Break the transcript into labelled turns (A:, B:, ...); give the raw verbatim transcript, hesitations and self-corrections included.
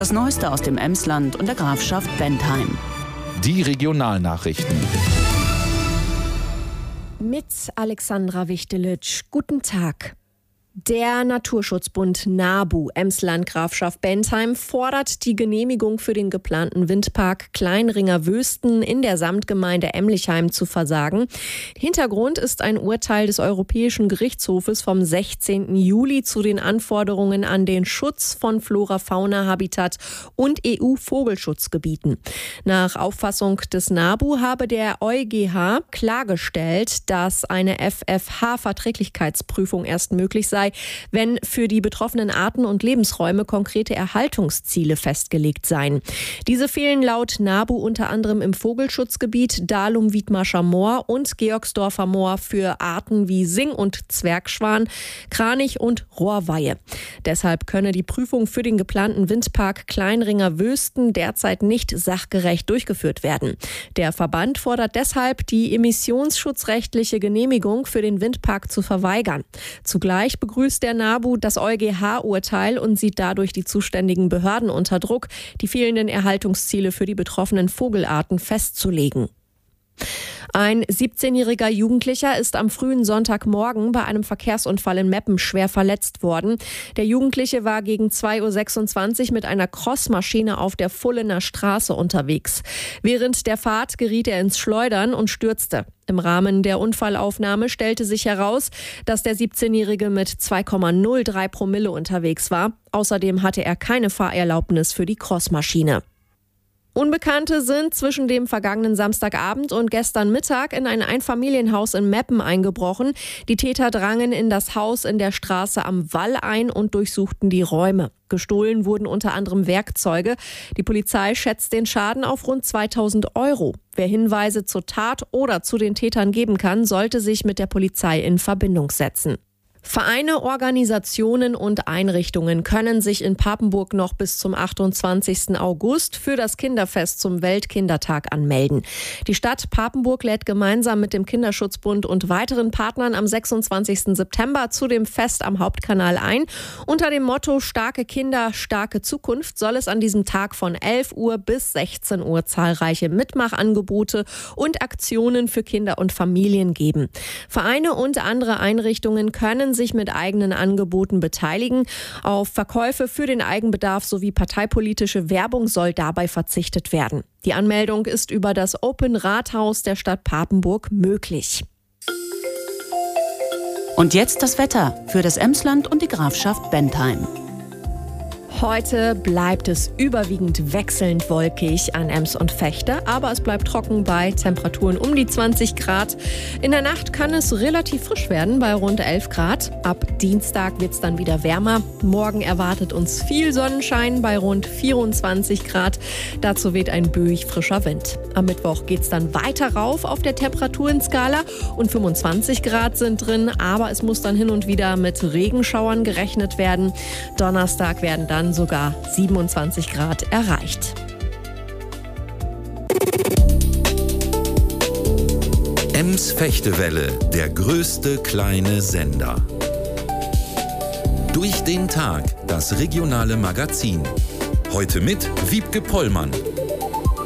A: Das Neueste aus dem Emsland und der Grafschaft Bentheim.
B: Die Regionalnachrichten.
C: Mit Alexandra Wichtelitsch. Guten Tag. Der Naturschutzbund NABU Emsland Grafschaft Bentheim fordert die Genehmigung für den geplanten Windpark Kleinringer Wösten in der Samtgemeinde Emlichheim zu versagen. Hintergrund ist ein Urteil des Europäischen Gerichtshofes vom sechzehnten Juli zu den Anforderungen an den Schutz von Flora-Fauna-Habitat und E U-Vogelschutzgebieten. Nach Auffassung des NABU habe der EuGH klargestellt, dass eine F F H-Verträglichkeitsprüfung erst möglich sei, wenn für die betroffenen Arten und Lebensräume konkrete Erhaltungsziele festgelegt seien. Diese fehlen laut NABU unter anderem im Vogelschutzgebiet Dahlum-Wiedmarscher Moor und Georgsdorfer Moor für Arten wie Sing- und Zwergschwan, Kranich und Rohrweihe. Deshalb könne die Prüfung für den geplanten Windpark Kleinringer Wösten derzeit nicht sachgerecht durchgeführt werden. Der Verband fordert deshalb, die emissionsschutzrechtliche Genehmigung für den Windpark zu verweigern. Zugleich begrüßt der NABU das EuGH-Urteil und sieht dadurch die zuständigen Behörden unter Druck, die fehlenden Erhaltungsziele für die betroffenen Vogelarten festzulegen. Ein siebzehnjähriger Jugendlicher ist am frühen Sonntagmorgen bei einem Verkehrsunfall in Meppen schwer verletzt worden. Der Jugendliche war gegen zwei Uhr sechsundzwanzig mit einer Crossmaschine auf der Fullener Straße unterwegs. Während der Fahrt geriet er ins Schleudern und stürzte. Im Rahmen der Unfallaufnahme stellte sich heraus, dass der siebzehnjährige mit zwei Komma null drei Promille unterwegs war. Außerdem hatte er keine Fahrerlaubnis für die Crossmaschine. Unbekannte sind zwischen dem vergangenen Samstagabend und gestern Mittag in ein Einfamilienhaus in Meppen eingebrochen. Die Täter drangen in das Haus in der Straße am Wall ein und durchsuchten die Räume. Gestohlen wurden unter anderem Werkzeuge. Die Polizei schätzt den Schaden auf rund zweitausend Euro. Wer Hinweise zur Tat oder zu den Tätern geben kann, sollte sich mit der Polizei in Verbindung setzen. Vereine, Organisationen und Einrichtungen können sich in Papenburg noch bis zum achtundzwanzigsten August für das Kinderfest zum Weltkindertag anmelden. Die Stadt Papenburg lädt gemeinsam mit dem Kinderschutzbund und weiteren Partnern am sechsundzwanzigsten September zu dem Fest am Hauptkanal ein. Unter dem Motto Starke Kinder, starke Zukunft soll es an diesem Tag von elf Uhr bis sechzehn Uhr zahlreiche Mitmachangebote und Aktionen für Kinder und Familien geben. Vereine und andere Einrichtungen können sich mit eigenen Angeboten beteiligen. Auf Verkäufe für den Eigenbedarf sowie parteipolitische Werbung soll dabei verzichtet werden. Die Anmeldung ist über das Open Rathaus der Stadt Papenburg möglich.
A: Und jetzt das Wetter für das Emsland und die Grafschaft Bentheim.
C: Heute bleibt es überwiegend wechselnd wolkig an Ems und Vechta, aber es bleibt trocken bei Temperaturen um die zwanzig Grad. In der Nacht kann es relativ frisch werden bei rund elf Grad. Ab Dienstag wird es dann wieder wärmer. Morgen erwartet uns viel Sonnenschein bei rund vierundzwanzig Grad. Dazu weht ein böig frischer Wind. Am Mittwoch geht es dann weiter rauf auf der Temperaturenskala und fünfundzwanzig Grad sind drin, aber es muss dann hin und wieder mit Regenschauern gerechnet werden. Donnerstag werden dann sogar siebenundzwanzig Grad erreicht.
D: Ems-Fechtewelle, der größte kleine Sender. Durch den Tag, das regionale Magazin. Heute mit Wiebke Pollmann.